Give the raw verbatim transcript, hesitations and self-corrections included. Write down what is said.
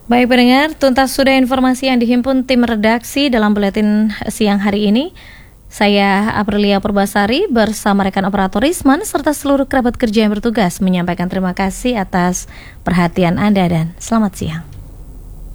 Baik pendengar, tuntas sudah informasi yang dihimpun tim redaksi dalam buletin siang hari ini. Saya Aprilia Purbasari bersama rekan operator Risman serta seluruh kerabat kerja yang bertugas menyampaikan terima kasih atas perhatian Anda dan selamat siang.